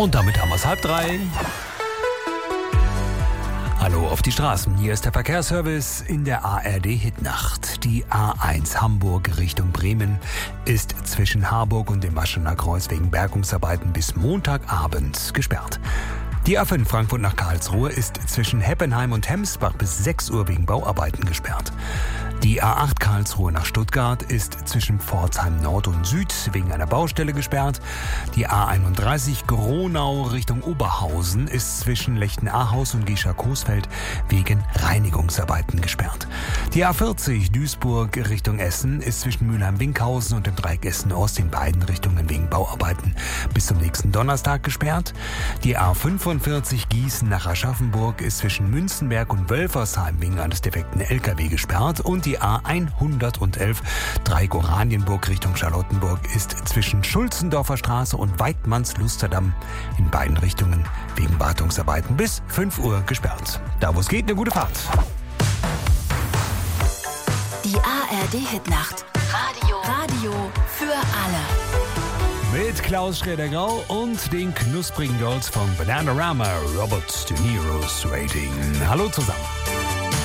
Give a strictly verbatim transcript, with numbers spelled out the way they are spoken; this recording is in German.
Und damit haben wir es halb drei. Hallo auf die Straßen, hier ist der Verkehrsservice in der A R D-Hitnacht. Die A eins Hamburg Richtung Bremen ist zwischen Harburg und dem Waschener Kreuz wegen Bergungsarbeiten bis Montagabend gesperrt. Die A fünf Frankfurt nach Karlsruhe ist zwischen Heppenheim und Hemsbach bis sechs Uhr wegen Bauarbeiten gesperrt. Die A acht Karlsruhe nach Stuttgart ist zwischen Pforzheim Nord und Süd wegen einer Baustelle gesperrt. Die A einunddreißig Gronau Richtung Oberhausen ist zwischen Lechten-Ahaus und Gescher-Coesfeld wegen Reinigungsarbeiten gesperrt. Die A vierzig Duisburg Richtung Essen ist zwischen Mülheim-Winkhausen und dem Dreieck Essen-Ost in beiden Richtungen wegen Bauarbeiten bis zum nächsten Donnerstag gesperrt. Die A fünfundvierzig Gießen nach Aschaffenburg ist zwischen Münzenberg und Wölfersheim wegen eines defekten L K W gesperrt und die A hundertelf Dreieck-Oranienburg Richtung Charlottenburg ist zwischen Schulzendorfer Straße und Weidmanns-Lusterdamm in beiden Richtungen wegen Wartungsarbeiten bis fünf Uhr gesperrt. Da wo es geht, eine gute Fahrt. Die A R D-Hitnacht. Radio. Radio für alle. Mit Klaus Schroeder-Grau und den knusprigen Girls von Bananarama, Robert De Niro's Rating. Hallo zusammen.